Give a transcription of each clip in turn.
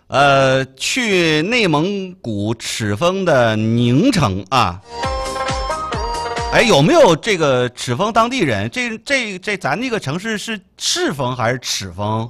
去内蒙古赤峰的宁城啊。哎，有没有这个赤峰当地人？这咱这个城市是赤峰还是赤峰？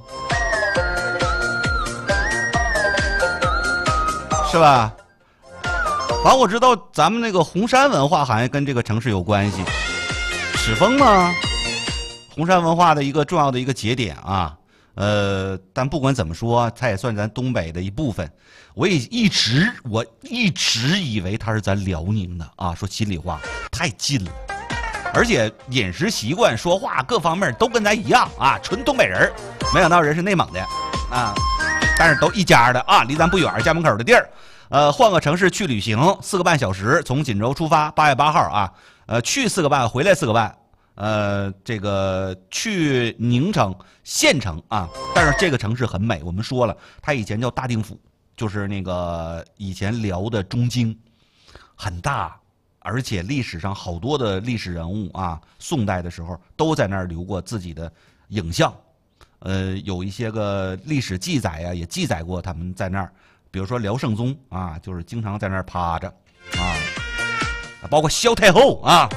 是吧？反正我知道咱们那个红山文化好像跟这个城市有关系。赤峰吗？红山文化的一个重要的一个节点啊。但不管怎么说，它也算咱东北的一部分。我一直以为它是咱辽宁的啊，说心里话，太近了，而且饮食习惯、说话各方面都跟咱一样啊，纯东北人。没想到人是内蒙的啊，但是都一家的啊，离咱不远，家门口的地儿。换个城市去旅行，4个半小时，从锦州出发，8月8号啊，去4个半，回来4个半。这个去宁城县城啊，但是这个城市很美。我们说了，它以前叫大定府，就是那个以前辽的中京，很大，而且历史上好多的历史人物啊，宋代的时候都在那儿留过自己的影像。有一些个历史记载啊，也记载过他们在那儿，比如说辽圣宗啊，就是经常在那儿趴着啊，包括萧太后啊。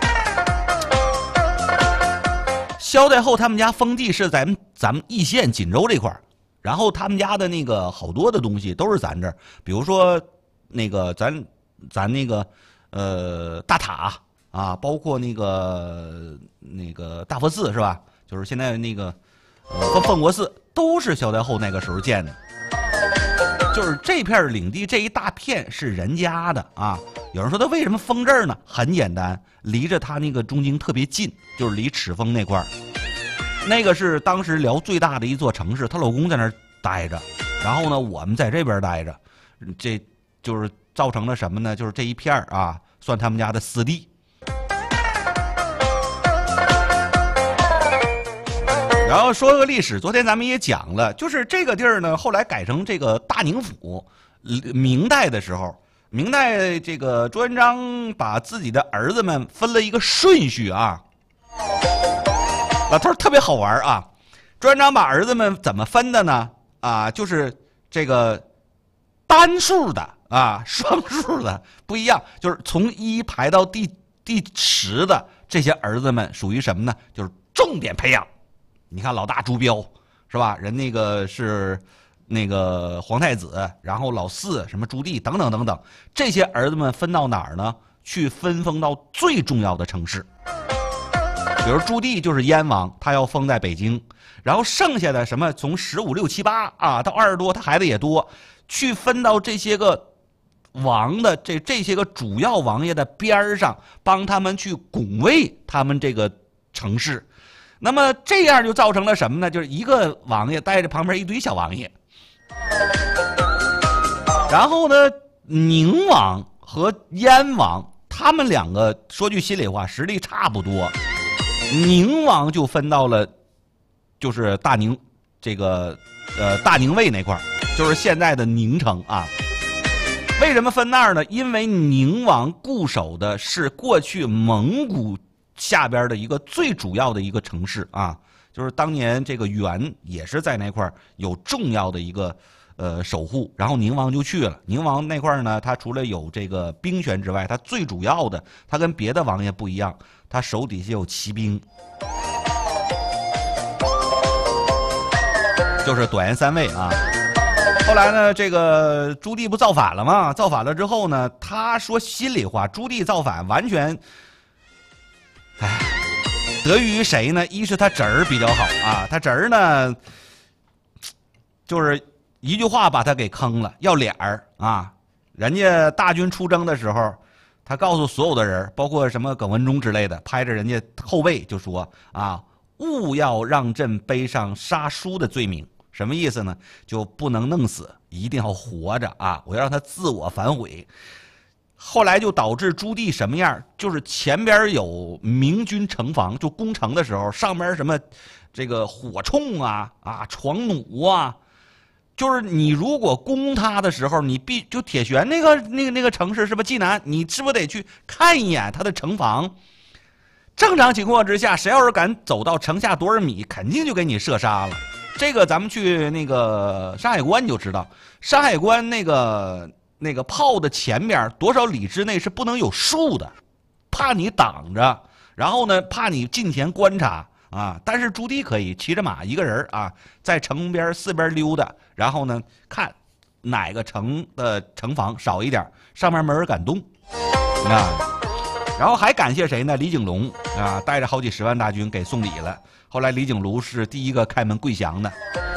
萧太后他们家封地是咱们易县锦州这块儿，然后他们家的那个好多的东西都是咱这儿，比如说那个咱那个大塔啊，包括那个大佛寺是吧？就是现在那个奉国寺都是萧太后那个时候建的。就是这片领地这一大片是人家的啊。有人说他为什么封这儿呢？很简单，离着他那个中京特别近，就是离赤峰那块儿。那个是当时辽最大的一座城市，她老公在那儿待着，然后呢，我们在这边待着，这就是造成了什么呢？就是这一片啊，算他们家的私地。然后说个历史，昨天咱们也讲了，就是这个地儿呢，后来改成这个大宁府。明代的时候，明代这个朱元璋把自己的儿子们分了一个顺序啊。老头特别好玩啊！朱元璋把儿子们怎么分的呢？啊，就是这个单数的啊，双数的不一样，就是从1排到第10的这些儿子们属于什么呢？就是重点培养。你看老大朱标是吧？人那个是那个皇太子，然后老4什么朱棣等等等等，这些儿子们分到哪儿呢？去分封到最重要的城市。比如朱棣就是燕王，他要封在北京，然后剩下的什么从15、16、7、8啊到20多，他孩子也多，去分到这些个王的这些个主要王爷的边上，帮他们去拱卫他们这个城市。那么这样就造成了什么呢？就是一个王爷带着旁边一堆小王爷。然后呢，宁王和燕王他们两个说句心里话，实力差不多。宁王就分到了，就是大宁这个大宁卫那块儿，就是现在的宁城啊。为什么分那儿呢？因为宁王固守的是过去蒙古下边的一个最主要的一个城市啊，就是当年这个元也是在那块儿有重要的一个守护，然后宁王就去了。宁王那块儿呢，他除了有这个兵权之外，他最主要的，他跟别的王爷不一样，他手底下有骑兵，就是短延3卫啊。后来呢，这个朱棣不造反了吗？造反了之后呢，他说心里话，朱棣造反完全，得益于谁呢？一是他侄儿比较好啊，他侄儿呢，就是一句话把他给坑了，要脸儿啊！人家大军出征的时候，他告诉所有的人，包括什么耿文忠之类的，拍着人家后背就说啊，勿要让朕背上杀书的罪名。什么意思呢？就不能弄死，一定要活着啊！我要让他自我反悔。后来就导致朱棣什么样？就是前边有明军城防，就攻城的时候，上边什么这个火铳啊、床弩啊，就是你如果攻他的时候，你就铁旋那个城市是不是济南？你是不是得去看一眼他的城防？正常情况之下，谁要是敢走到城下多少米，肯定就给你射杀了。 这个咱们去那个山海关就知道，山海关那个炮的前边多少里之内是不能有树的，怕你挡着，然后呢，怕你近前观察啊。但是朱棣可以骑着马一个人啊，在城边四边溜达，然后呢，看哪个城的城防少一点，上面没人敢动啊。然后还感谢谁呢？李景龙啊，带着好几十万大军给送礼了。后来李景龙是第一个开门跪降的，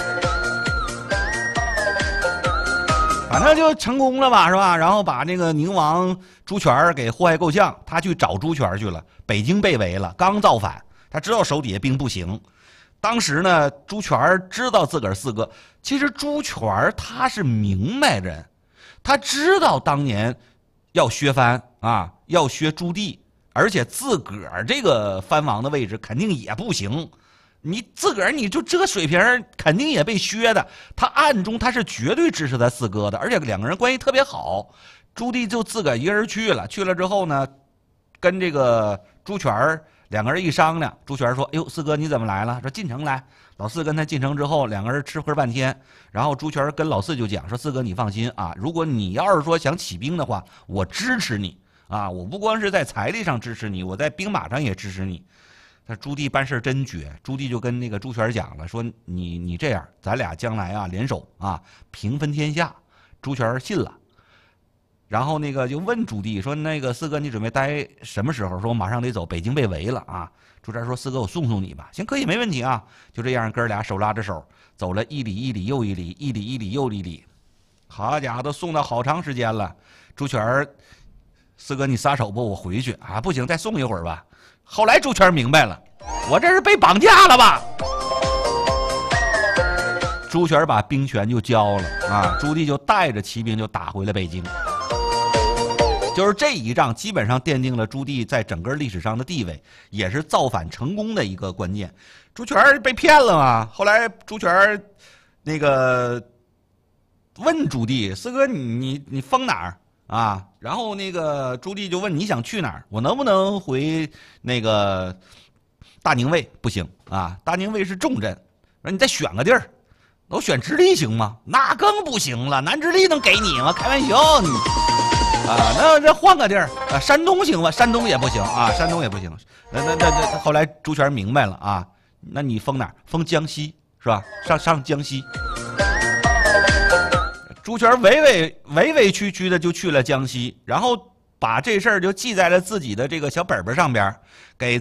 反正就成功了吧，是吧？然后把那个宁王朱全给祸害够呛，他去找朱全去了。北京被围了，刚造反，他知道手底下兵不行。当时呢，朱全知道自个儿四哥，其实朱全他是明白人，他知道当年要削藩啊，要削朱棣，而且自个儿这个藩王的位置肯定也不行。你自个儿你就这水平，肯定也被削的。他暗中他是绝对支持他四哥的，而且两个人关系特别好。朱棣就自个儿一个人去了，去了之后呢，跟这个朱全两个人一商量，朱全说：“哎呦，四哥你怎么来了？”说进城来。老四跟他进城之后，两个人吃喝半天，然后朱全跟老四就讲说：“四哥你放心啊，如果你要是说想起兵的话，我支持你啊，我不光是在财力上支持你，我在兵马上也支持你。”那朱棣办事真绝，朱棣就跟那个朱全讲了，说你这样，咱俩将来啊联手啊平分天下。朱全信了，然后那个就问朱棣说：“那个四哥你准备待什么时候？”说：“我马上得走，北京被围了啊。”朱全说：“四哥我送送你吧。”行，可以没问题啊。就这样哥俩手拉着手走了一里一里又一里，一里一里又一里，好家伙都送到好长时间了。朱全，四哥你撒手吧，我回去啊，不行再送一会儿吧。后来朱全明白了，我这是被绑架了吧？朱全把兵权就交了啊，朱棣就带着骑兵就打回了北京。就是这一仗基本上奠定了朱棣在整个历史上的地位，也是造反成功的一个关键。朱全被骗了嘛？后来朱全那个问朱棣：“四哥你封哪儿？”啊，然后那个朱棣就问你想去哪儿？我能不能回那个大宁卫？不行啊，大宁卫是重镇，说你再选个地儿，我选直隶行吗？那更不行了，南直隶能给你吗？开玩笑你啊，那这换个地儿啊，山东行吗？山东也不行啊，山东也不行。那后来朱全明白了啊，那你封哪儿？封江西是吧？上江西。朱全委委屈屈的就去了江西，然后把这事儿就记在了自己的这个小本本上边，给